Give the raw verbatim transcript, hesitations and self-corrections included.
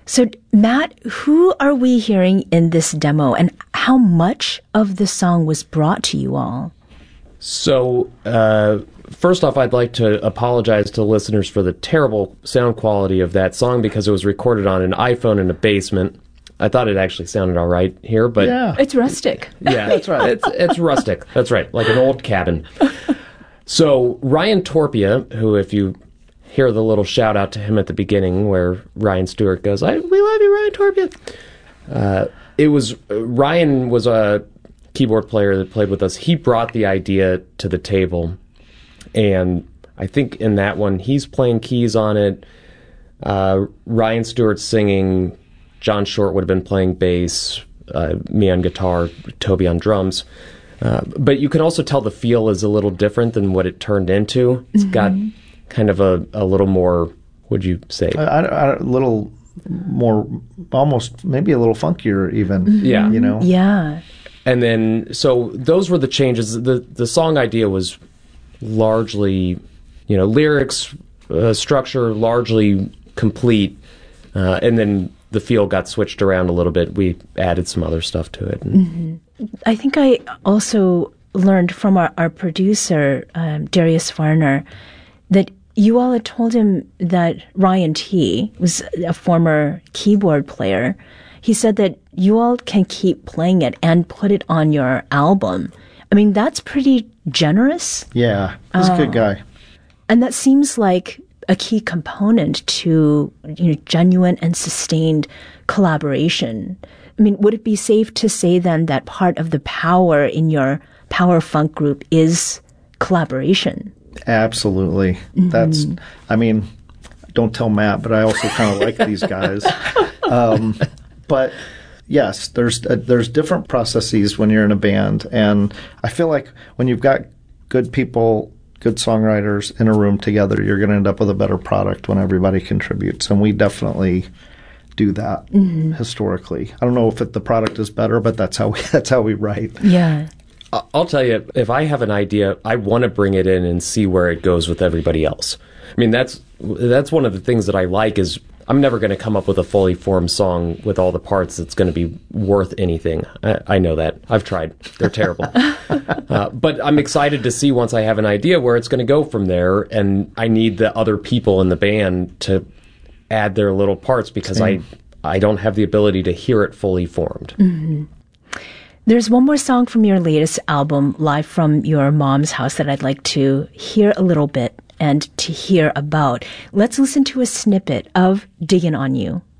So, Matt, who are we hearing in this demo, and how much of the song was brought to you all? So, uh, first off, I'd like to apologize to listeners for the terrible sound quality of that song because it was recorded on an iPhone in a basement. I thought it actually sounded all right here, but... Yeah. It's rustic. Yeah, That's right. It's, it's rustic. That's right, like an old cabin. So, Ryan Torpia, who, if you hear the little shout out to him at the beginning where Ryan Stewart goes, I, we love you, Ryan Torpia. Uh, it was, uh, Ryan was a keyboard player that played with us. He brought the idea to the table, and I think in that one, he's playing keys on it. Uh, Ryan Stewart's singing, John Short would have been playing bass, uh, me on guitar, Toby on drums. Uh, but you can also tell the feel is a little different than what it turned into. It's mm-hmm. got kind of a, a little more, would you say? I, I, a little more, almost maybe a little funkier even. Mm-hmm. Yeah. You know? Yeah. And then, so those were the changes. The the song idea was largely, you know, lyrics, uh, structure largely complete. Uh, and then the feel got switched around a little bit. We added some other stuff to it. Mm-hmm. I think I also learned from our, our producer, um, Darius Varner, that you all had told him that Ryan T. was a former keyboard player. He said that you all can keep playing it and put it on your album. I mean, that's pretty generous. Yeah, he's uh, a good guy. And that seems like a key component to, you know, genuine and sustained collaboration. I mean, would it be safe to say then that part of the power in your power funk group is collaboration? Absolutely. Mm-hmm. That's, I mean, don't tell Matt, but I also kind of like these guys. Um, but yes, there's uh, there's different processes when you're in a band, and I feel like when you've got good people, good songwriters in a room together, you're going to end up with a better product when everybody contributes, and we definitely do that mm-hmm. historically. I don't know if it, the product is better, but that's how we that's how we write. Yeah. I'll tell you, if I have an idea, I want to bring it in and see where it goes with everybody else. I mean, that's that's one of the things that I like is I'm never going to come up with a fully formed song with all the parts that's going to be worth anything. I, I know that. I've tried. They're terrible. uh, but I'm excited to see once I have an idea where it's going to go from there, and I need the other people in the band to add their little parts because Same. I I don't have the ability to hear it fully formed. Mm-hmm. There's one more song from your latest album, Live from Your Mom's House, that I'd like to hear a little bit and to hear about. Let's listen to a snippet of Diggin' on You.